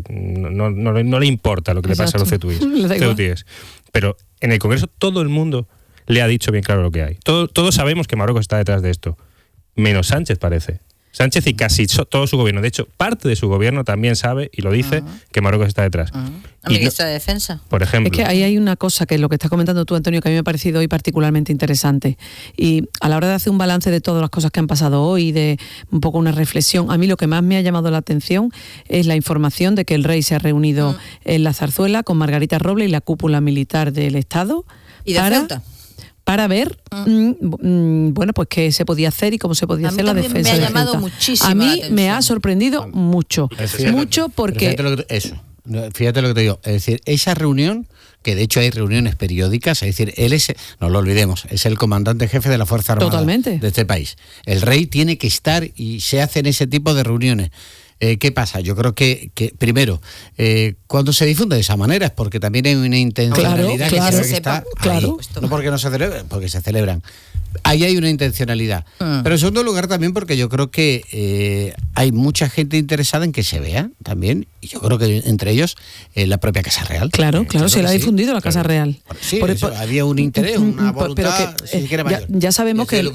no le importa lo que le pasa a los ceutíes. Pero en el Congreso todo el mundo le ha dicho bien claro lo que hay. Todos sabemos que Marruecos está detrás de esto. Menos Sánchez, parece. Sánchez y casi todo su gobierno. De hecho, parte de su gobierno también sabe, y lo dice, que Marruecos está detrás. La ministra de Defensa. Por ejemplo. Es que ahí hay una cosa, que es lo que estás comentando tú, Antonio, que a mí me ha parecido hoy particularmente interesante. Y a la hora de hacer un balance de todas las cosas que han pasado hoy, de un poco una reflexión, a mí lo que más me ha llamado la atención es la información de que el rey se ha reunido en la Zarzuela con Margarita Robles y la cúpula militar del Estado. ¿Y de Ceuta? Para ver, bueno, pues qué se podía hacer y cómo se podía hacer la defensa. Me ha llamado muchísimo a mí la atención. me ha sorprendido mucho porque... Fíjate lo que te digo, es decir, esa reunión, que de hecho hay reuniones periódicas, es decir, él es, no lo olvidemos, es el comandante jefe de la Fuerza Armada de este país. El rey tiene que estar y se hacen ese tipo de reuniones. ¿Qué pasa? Yo creo que primero, cuando se difunde de esa manera es porque también hay una intencionalidad que está ahí. No porque no se celebran, porque se celebran. Ahí hay una intencionalidad. Pero en segundo lugar también porque yo creo que hay mucha gente interesada en que se vea también, y yo creo que entre ellos la propia Casa Real. Claro, se la ha difundido la Casa Real. Sí, había un interés, una voluntad, ya sabemos que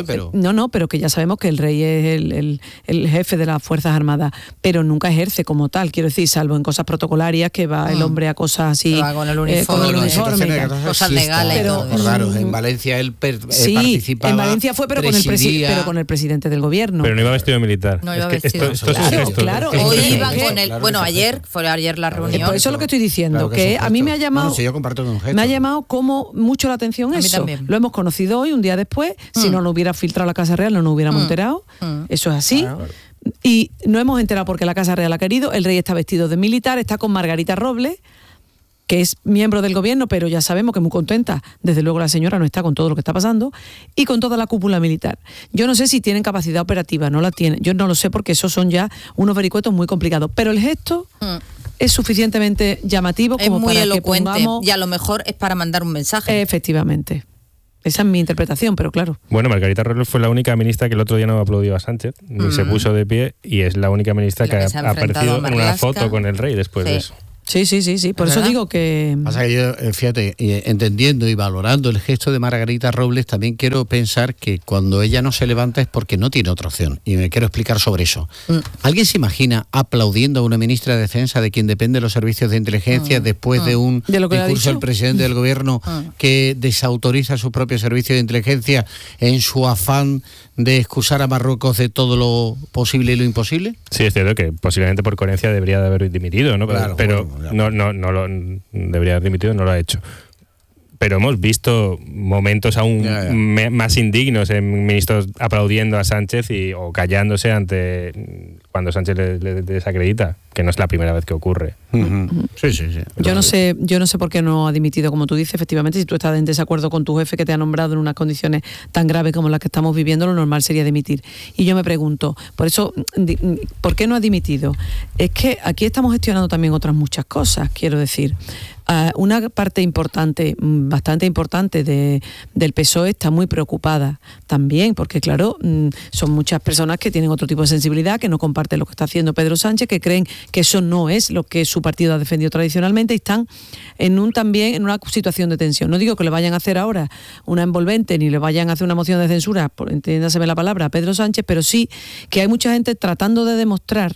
pero que ya sabemos que el rey es el jefe de las Fuerzas Armadas, pero nunca ejerce como tal, quiero decir, salvo en cosas protocolarias que va el hombre a cosas así, con el uniforme, cosas legales. Pero raro, en Valencia él participaba. En Valencia fue, pero con el presidente del gobierno. Pero no iba vestido de militar. No iba vestido. Claro. Hoy iban con él. Bueno, ayer la reunión. Por eso es lo que estoy diciendo, que a mí me ha llamado. Yo comparto con me ha llamado como mucho la atención eso. También. Lo hemos conocido hoy, un día después. Si no lo hubiera filtrado la Casa Real, no nos hubiéramos enterado. Eso es así. Claro. Y no hemos enterado porque la Casa Real ha querido. El rey está vestido de militar, está con Margarita Robles, que es miembro del gobierno, pero ya sabemos que muy contenta. Desde luego la señora no está con todo lo que está pasando, y con toda la cúpula militar. Yo no sé si tienen capacidad operativa, no la tienen. Yo no lo sé porque esos son ya unos vericuetos muy complicados. Pero el gesto es suficientemente llamativo como muy para elocuente, que pongamos... y a lo mejor es para mandar un mensaje. Efectivamente. Esa es mi interpretación, pero claro. Bueno, Margarita Robles fue la única ministra que el otro día no aplaudió a Sánchez, ni se puso de pie, y es la única ministra que ha aparecido en una foto con el rey después de eso. Sí. Por eso digo que... Pasa que yo, fíjate, entendiendo y valorando el gesto de Margarita Robles, también quiero pensar que cuando ella no se levanta es porque no tiene otra opción. Y me quiero explicar sobre eso. ¿Alguien se imagina aplaudiendo a una ministra de Defensa de quien depende de los servicios de inteligencia después de un discurso del presidente del gobierno que desautoriza su propio servicio de inteligencia en su afán de excusar a Marruecos de todo lo posible y lo imposible? Sí, es cierto que posiblemente por coherencia debería de haber dimitido, ¿no? Claro, pero no lo debería haber dimitido, no lo ha hecho. Pero hemos visto momentos aún más indignos en ministros aplaudiendo a Sánchez o callándose ante cuando Sánchez le desacredita, que no es la primera vez que ocurre. Sí. Yo no sé por qué no ha dimitido, como tú dices. Efectivamente, si tú estás en desacuerdo con tu jefe que te ha nombrado en unas condiciones tan graves como las que estamos viviendo, lo normal sería dimitir. Y yo me pregunto, por eso, ¿por qué no ha dimitido? Es que aquí estamos gestionando también otras muchas cosas, quiero decir. Una parte importante, bastante importante del PSOE está muy preocupada también, porque claro, son muchas personas que tienen otro tipo de sensibilidad, que no comparten lo que está haciendo Pedro Sánchez, que creen que eso no es lo que su partido ha defendido tradicionalmente, y están también en una situación de tensión. No digo que le vayan a hacer ahora una envolvente ni le vayan a hacer una moción de censura, entiéndaseme la palabra, a Pedro Sánchez, pero sí que hay mucha gente tratando de demostrar,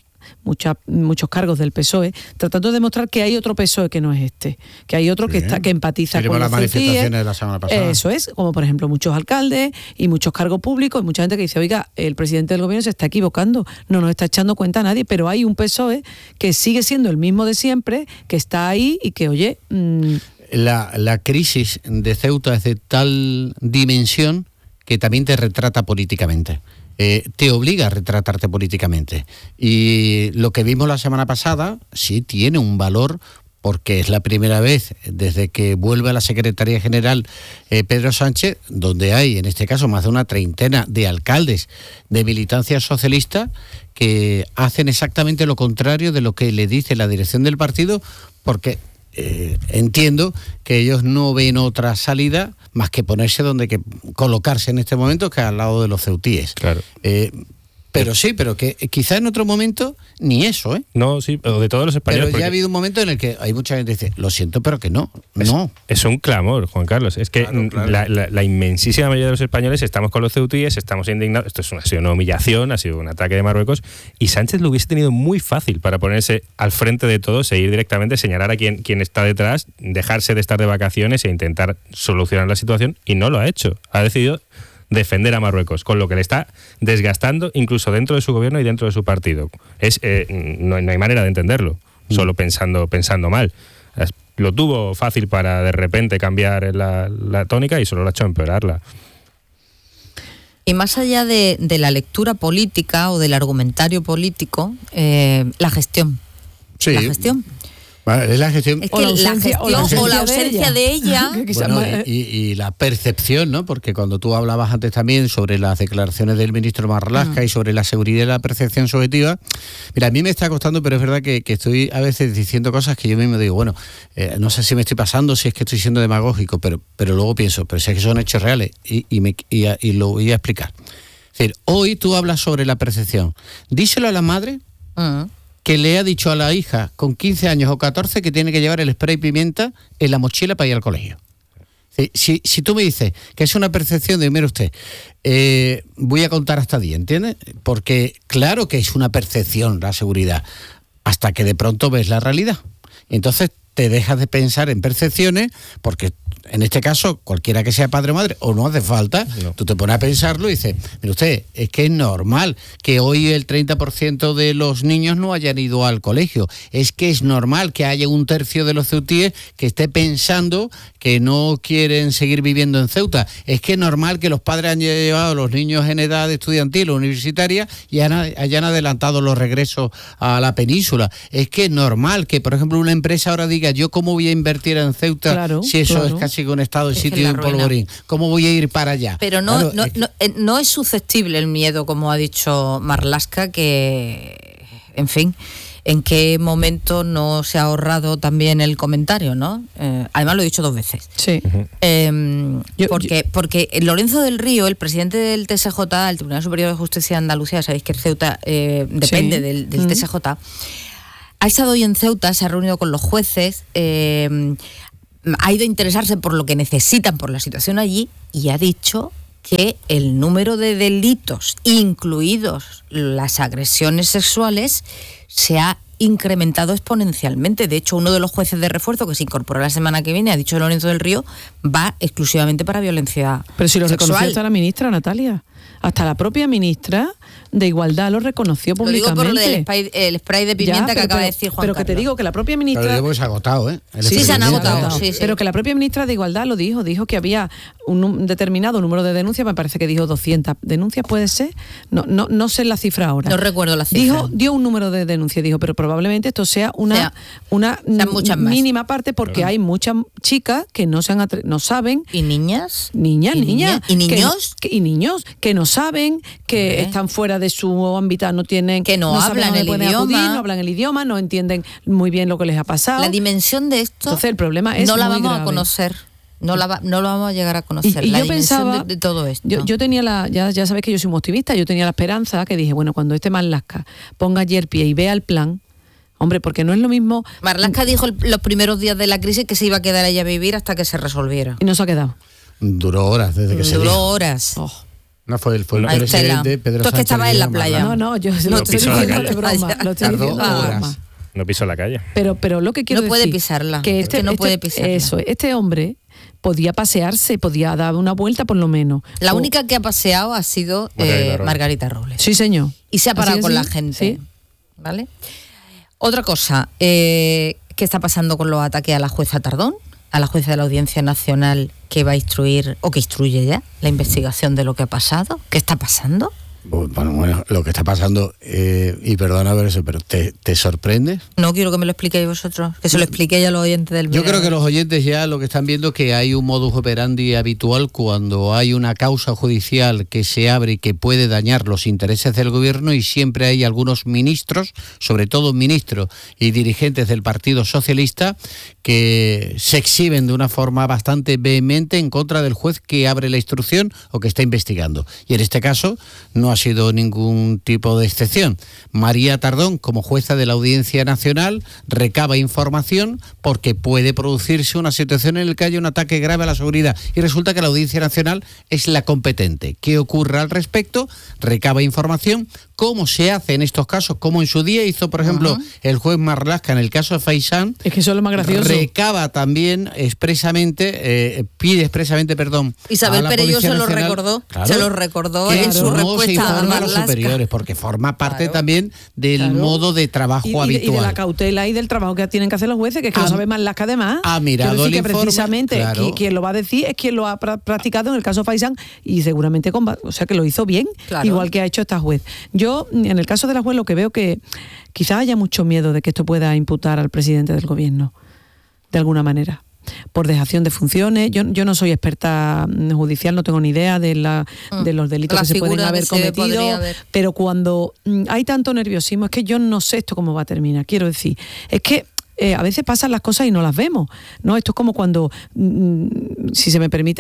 muchos cargos del PSOE, tratando de demostrar que hay otro PSOE que no es este, que hay otro que empatiza con las manifestaciones de la semana pasada. Eso es, como por ejemplo muchos alcaldes y muchos cargos públicos, y mucha gente que dice, oiga, el presidente del gobierno se está equivocando, no nos está echando cuenta a nadie, pero hay un PSOE que sigue siendo el mismo de siempre, que está ahí y que, oye... La crisis de Ceuta es de tal dimensión que también te retrata políticamente. Te obliga a retratarte políticamente. Y lo que vimos la semana pasada sí tiene un valor, porque es la primera vez desde que vuelve a la Secretaría General Pedro Sánchez, donde hay, en este caso, más de una treintena de alcaldes de militancia socialista que hacen exactamente lo contrario de lo que le dice la dirección del partido, porque entiendo que ellos no ven otra salida más que ponerse donde que colocarse en este momento, que al lado de los ceutíes. Claro. Pero que quizá en otro momento ni eso, ¿eh? No, sí, o de todos los españoles. Pero ya ha habido un momento en el que hay mucha gente que dice, lo siento, pero que no. Es un clamor, Juan Carlos. Es que claro. La inmensísima mayoría de los españoles estamos con los ceutíes, estamos indignados. Esto ha sido una humillación, ha sido un ataque de Marruecos, y Sánchez lo hubiese tenido muy fácil para ponerse al frente de todos e ir directamente, señalar a quien está detrás, dejarse de estar de vacaciones e intentar solucionar la situación, y no lo ha hecho. Ha decidido defender a Marruecos, con lo que le está desgastando incluso dentro de su gobierno y dentro de su partido. No hay manera de entenderlo, solo pensando mal. Lo tuvo fácil para de repente cambiar la tónica y solo lo ha hecho empeorarla. Y más allá de la lectura política o del argumentario político, la gestión. Sí. La gestión. Bueno, es la gestión. Es que la gestión o la ausencia de ella. Bueno, y la percepción, ¿no? Porque cuando tú hablabas antes también sobre las declaraciones del ministro Marlaska y sobre la seguridad y la percepción subjetiva, mira, a mí me está costando, pero es verdad que estoy a veces diciendo cosas que yo mismo digo, bueno, no sé si me estoy pasando, si es que estoy siendo demagógico, pero luego pienso, pero si es que son hechos reales y lo voy a explicar. Es decir, hoy tú hablas sobre la percepción. Díselo a la madre que le ha dicho a la hija con 15 años o 14 que tiene que llevar el spray pimienta en la mochila para ir al colegio. Si tú me dices que es una percepción de, mire usted, voy a contar hasta 10, ¿entiendes? Porque claro que es una percepción la seguridad, hasta que de pronto ves la realidad. Entonces te dejas de pensar en percepciones, porque en este caso, cualquiera que sea padre o madre, o no hace falta, tú te pones a pensarlo y dices, mire usted, es que es normal que hoy el 30% de los niños no hayan ido al colegio. Es que es normal que haya un tercio de los ceutíes que esté pensando que no quieren seguir viviendo en Ceuta. Es que es normal que los padres hayan llevado a los niños en edad estudiantil o universitaria y hayan adelantado los regresos a la península. Es que es normal que, por ejemplo, una empresa ahora diga, yo cómo voy a invertir en Ceuta si eso es casi un estado de sitio de un polvorín. ¿Cómo voy a ir para allá? Pero no es susceptible el miedo, como ha dicho Marlaska, que, en fin, en qué momento no se ha ahorrado también el comentario, ¿no? Además lo he dicho 2 veces. Sí. Porque Lorenzo del Río, el presidente del TSJ, el Tribunal Superior de Justicia de Andalucía, sabéis que Ceuta depende del TSJ, ha estado hoy en Ceuta, se ha reunido con los jueces, ha ido a interesarse por lo que necesitan, por la situación allí, y ha dicho que el número de delitos, incluidos las agresiones sexuales, se ha incrementado exponencialmente. De hecho, uno de los jueces de refuerzo que se incorpora la semana que viene, ha dicho Lorenzo del Río, va exclusivamente para violencia sexual. Pero si lo reconoció hasta la ministra, Natalia. Hasta la propia ministra de Igualdad lo reconoció públicamente. Lo digo por el spray de pimienta que acaba de decir Juan Pero Carlos. Que te digo que la propia ministra... Pero se ha agotado, ¿eh? Sí, se han agotado. Sí. Pero que la propia ministra de Igualdad lo dijo que había un determinado número de denuncias, me parece que dijo 200 denuncias, ¿puede ser? No sé la cifra ahora. No recuerdo la cifra. Dio un número de denuncias, dijo, pero probablemente esto sea una mínima parte, porque hay muchas chicas que no saben. ¿Y niñas? Niñas. ¿Y niños? Y niños que no saben, que están fuera de su ámbito, no tienen... Que no hablan el idioma. No hablan el idioma, no entienden muy bien lo que les ha pasado. La dimensión de esto... Entonces el problema es no la muy vamos grave. a conocer. No lo vamos a llegar a conocer. Y la yo dimensión pensaba, de todo esto. Yo tenía ya sabes que yo soy muy optimista, yo tenía la esperanza que dije, bueno, cuando Marlaska ponga ayer pie y vea el plan, hombre, porque no es lo mismo... Marlaska dijo los primeros días de la crisis que se iba a quedar ella a vivir hasta que se resolviera. Y no se ha quedado. Duró horas desde que se dijo. Duró horas. No fue el presidente Pedro Sánchez. Tú es que estabas en la playa. No, yo lo estoy diciendo de broma. Lo estoy diciendo de broma. No pisó la calle. Pero lo que quiero decir... No puede pisarla. Que no puede pisarla. Eso, este hombre podía pasearse, podía dar una vuelta por lo menos. La única que ha paseado ha sido Margarita Robles. Sí, señor. Y se ha parado con la gente. Sí. ¿Vale? Otra cosa, ¿qué está pasando con los ataques a la jueza Tardón? A la jueza de la Audiencia Nacional, que va a instruir, o que instruye ya, la investigación de lo que ha pasado. ¿Qué está pasando? Bueno, lo que está pasando, y perdona ver eso, pero ¿te sorprende? No quiero que me lo expliquéis vosotros, que se lo expliquéis a los oyentes del Yo creo que los oyentes ya lo que están viendo es que hay un modus operandi habitual cuando hay una causa judicial que se abre y que puede dañar los intereses del gobierno, y siempre hay algunos ministros, sobre todo ministros y dirigentes del Partido Socialista, que se exhiben de una forma bastante vehemente en contra del juez que abre la instrucción o que está investigando. Y en este caso no ha sido ningún tipo de excepción. María Tardón, como jueza de la Audiencia Nacional, recaba información porque puede producirse una situación en la que haya un ataque grave a la seguridad, y resulta que la Audiencia Nacional es la competente. ¿Qué ocurre al respecto? Recaba información. ¿Cómo se hace en estos casos? Como en su día hizo, por ejemplo, el juez Marlaska en el caso de Faisán. Es que eso es lo más gracioso. Recaba también pide expresamente perdón. Isabel Perello se lo recordó, en su respuesta a Marlaska. Superiores, porque forma parte también del modo de trabajo habitual. Y de la cautela y del trabajo que tienen que hacer los jueces, que es que lo sabe Marlaska además. Ha mirado el informe. Precisamente quien lo va a decir es quien lo ha practicado en el caso Faisán, y seguramente que lo hizo bien, igual que ha hecho esta juez. Yo Yo, en el caso de la juez, lo que veo que quizás haya mucho miedo de que esto pueda imputar al presidente del gobierno, de alguna manera, por dejación de funciones. Yo no soy experta judicial, no tengo ni idea de los delitos que se pueden haber cometido, pero cuando hay tanto nerviosismo, es que yo no sé esto cómo va a terminar. Quiero decir, es que a veces pasan las cosas y no las vemos, ¿no? Esto es como cuando, si se me permite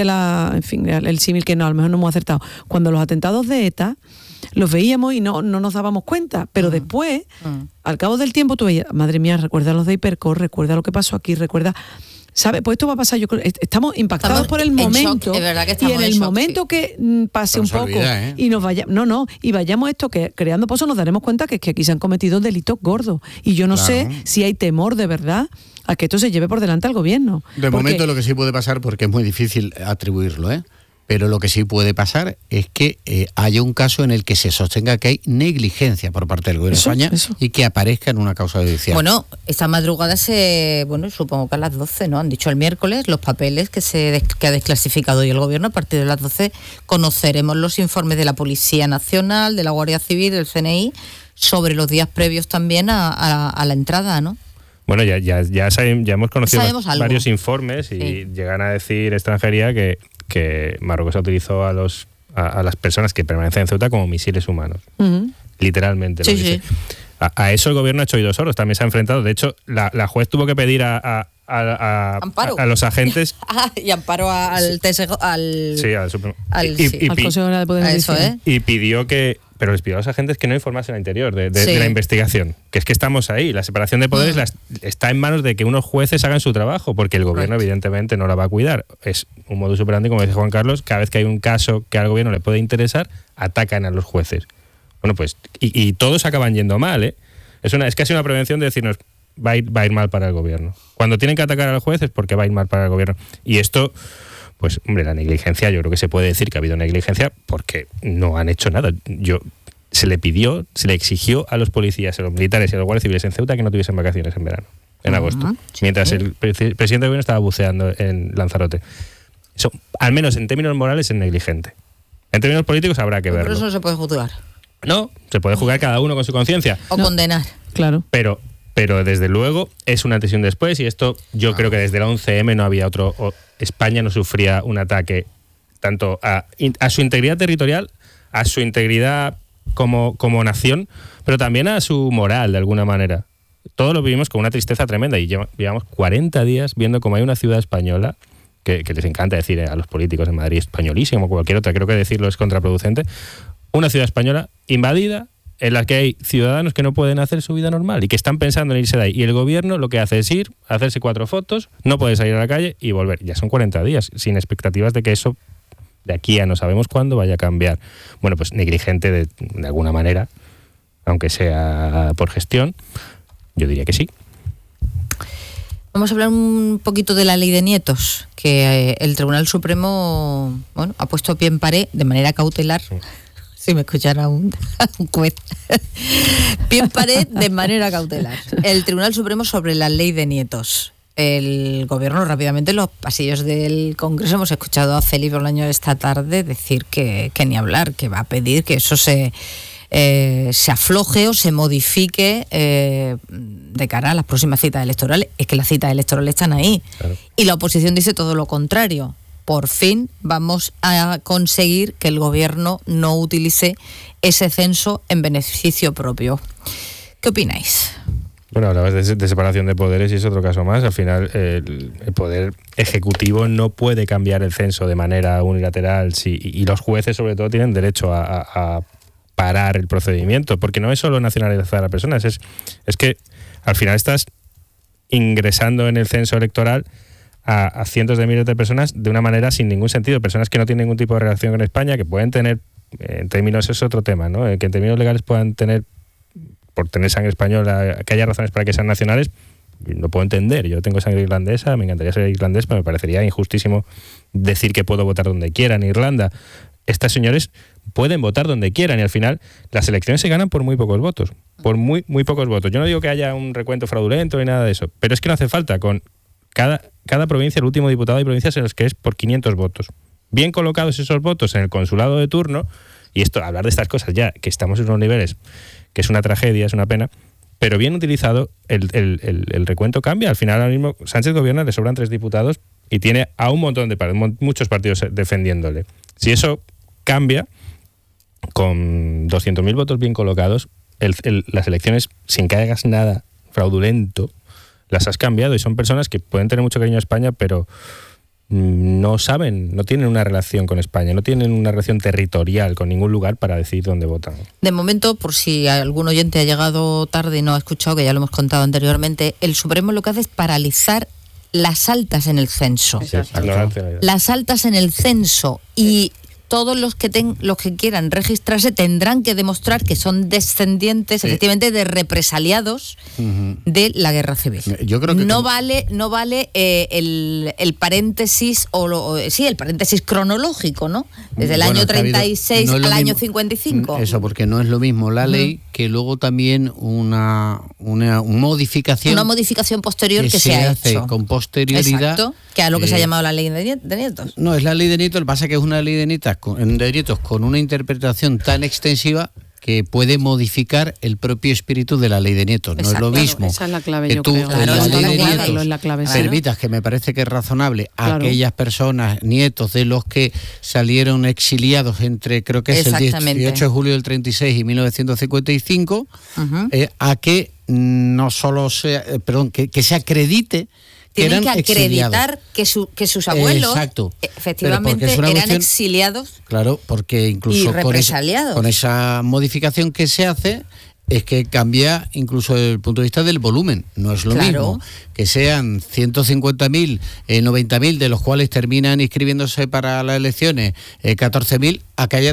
el símil que a lo mejor no hemos acertado, cuando los atentados de ETA los veíamos y no nos dábamos cuenta, pero después, al cabo del tiempo, tú veías, madre mía, recuerda los de Hipercor, recuerda lo que pasó aquí, recuerda... ¿Sabe? Pues esto va a pasar, yo creo, estamos impactados por el momento, shock, es verdad que y en el shock, momento sí. que pase un poco y nos y vayamos esto, que creando pozos nos daremos cuenta que aquí se han cometido delitos gordos, y yo no sé si hay temor de verdad a que esto se lleve por delante al gobierno. De momento lo que sí puede pasar, porque es muy difícil atribuirlo, pero lo que sí puede pasar es que haya un caso en el que se sostenga que hay negligencia por parte del gobierno de España y que aparezca en una causa judicial. Bueno, esta madrugada supongo que a las 12, ¿no? Han dicho el miércoles los papeles que ha desclasificado hoy el gobierno. A partir de las 12 conoceremos los informes de la Policía Nacional, de la Guardia Civil, del CNI, sobre los días previos también a la entrada, ¿no? Bueno, ya hemos conocido varios informes y sí. llegan a decir extranjería que Marruecos utilizó a las personas que permanecen en Ceuta como misiles humanos. Literalmente lo dice. Sí. A eso el gobierno ha hecho oídos sordos, también se ha enfrentado. De hecho, la juez tuvo que pedir a los agentes... y amparo al TSJ, al Consejo General de Poder Judicial. Y pidió que... Pero les pidió a los agentes que no informasen al interior de la investigación. Que es que estamos ahí. La separación de poderes está en manos de que unos jueces hagan su trabajo, porque el gobierno evidentemente no la va a cuidar. Es un modus operandi, como dice Juan Carlos, cada vez que hay un caso que al gobierno le puede interesar, atacan a los jueces. Bueno, pues, y todos acaban yendo mal, ¿eh? Es casi una prevención de decirnos, va a ir mal para el gobierno. Cuando tienen que atacar al juez es porque va a ir mal para el gobierno. Y esto... Pues, hombre, la negligencia, yo creo que se puede decir que ha habido negligencia porque no han hecho nada. Se le exigió a los policías, a los militares y a los guardias civiles en Ceuta que no tuviesen vacaciones en verano, en agosto, mientras el presidente del gobierno estaba buceando en Lanzarote. Eso, al menos en términos morales, es negligente. En términos políticos habrá que verlo. Pero eso no se puede juzgar. No, se puede juzgar cada uno con su conciencia. O condenar. Claro. Pero desde luego es una antes y un después, y esto yo creo que desde la 11M no había otro... España no sufría un ataque tanto a su integridad territorial, a su integridad como nación, pero también a su moral, de alguna manera. Todos lo vivimos con una tristeza tremenda, y llevamos 40 días viendo cómo hay una ciudad española, que les encanta decir a los políticos de Madrid españolísimo o cualquier otra, creo que decirlo es contraproducente, una ciudad española invadida, en la que hay ciudadanos que no pueden hacer su vida normal y que están pensando en irse de ahí. Y el gobierno lo que hace es ir, hacerse 4 fotos, no puede salir a la calle y volver. Ya son 40 días, sin expectativas de que eso, de aquí a no sabemos cuándo, vaya a cambiar. Bueno, pues negligente de alguna manera, aunque sea por gestión, yo diría que sí. Vamos a hablar un poquito de la ley de nietos, que el Tribunal Supremo ha puesto pie en pared de manera cautelar. Sí. Si me escuchara un juez. Pie en pared de manera cautelar. El Tribunal Supremo sobre la ley de nietos. El gobierno rápidamente en los pasillos del Congreso hemos escuchado a Felipe Bolaño esta tarde decir que ni hablar, que va a pedir que eso se afloje o se modifique de cara a las próximas citas electorales. Es que las citas electorales están ahí. Claro. Y la oposición dice todo lo contrario. Por fin vamos a conseguir que el gobierno no utilice ese censo en beneficio propio. ¿Qué opináis? Bueno, hablabas de separación de poderes y es otro caso más. Al final, el poder ejecutivo no puede cambiar el censo de manera unilateral, y los jueces, sobre todo, tienen derecho a parar el procedimiento, porque no es solo nacionalizar a personas, es que al final estás ingresando en el censo electoral a cientos de miles de personas de una manera sin ningún sentido, personas que no tienen ningún tipo de relación con España, que pueden tener, en términos, es otro tema, ¿no? Que en términos legales puedan tener, por tener sangre española, que haya razones para que sean nacionales, no puedo entender. Yo tengo sangre irlandesa, me encantaría ser irlandés, pero me parecería injustísimo decir que puedo votar donde quiera en Irlanda. Estas señores pueden votar donde quieran y al final las elecciones se ganan por muy pocos votos, por muy pocos votos. Yo no digo que haya un recuento fraudulento ni nada de eso, pero es que no hace falta. Con cada provincia, el último diputado, hay provincias en las que es por 500 votos. Bien colocados esos votos en el consulado de turno, Y esto, hablar de estas cosas ya, que estamos en unos niveles, que es una tragedia, es una pena, pero bien utilizado, el recuento cambia. Al final, ahora mismo, Sánchez gobierna, le sobran 3 diputados y tiene a un montón de muchos partidos defendiéndole. Si eso cambia, con 200.000 votos bien colocados, las elecciones, sin que hagas nada fraudulento, las has cambiado, y son personas que pueden tener mucho cariño a España, pero no saben, no tienen una relación con España, no tienen una relación territorial con ningún lugar para decidir dónde votan. De momento, por si algún oyente ha llegado tarde y no ha escuchado, que ya lo hemos contado anteriormente, el Supremo lo que hace es paralizar las altas en el censo. Las altas en el censo, y todos los que quieran registrarse tendrán que demostrar que son descendientes, efectivamente, de represaliados de la guerra civil. Yo creo que no vale el paréntesis el paréntesis cronológico, ¿no? Desde el año 36 al año 55. Eso, porque no es lo mismo la ley que luego también una modificación. Una modificación posterior que se hace hecho con posterioridad. Exacto, que es lo que se ha llamado la ley de nietos. No, es la ley de nietos, lo que pasa es que es una ley de nietos con una interpretación tan extensiva que puede modificar el propio espíritu de la ley de nietos. No es lo mismo. Esa es la clave, que yo tú, creo. en la ley de nietos, es la clave, permitas, que me parece que es razonable, a aquellas personas, nietos de los que salieron exiliados entre, creo que es el 18 de julio del 36 y 1955, a que no solo sea, que se acredite. Tienen que acreditar que sus abuelos efectivamente eran exiliados. Claro, porque incluso con esa modificación que se hace, es que cambia incluso desde el punto de vista del volumen. No es lo mismo que sean 150.000, 90.000, de los cuales terminan inscribiéndose para las elecciones 14.000, a que haya